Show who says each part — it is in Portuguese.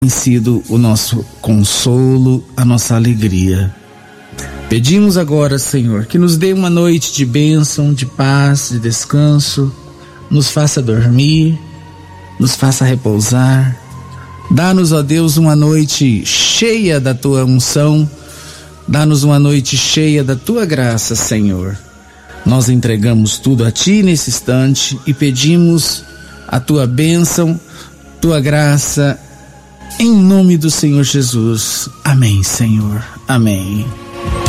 Speaker 1: tem sido o nosso consolo, a nossa alegria. Pedimos agora, Senhor, que nos dê uma noite de bênção, de paz, de descanso, nos faça dormir, nos faça repousar. Dá-nos, ó Deus, uma noite cheia da Tua unção, dá-nos uma noite cheia da Tua graça, Senhor. Nós entregamos tudo a Ti nesse instante e pedimos a Tua bênção, Tua graça, em nome do Senhor Jesus. Amém, Senhor. Amém.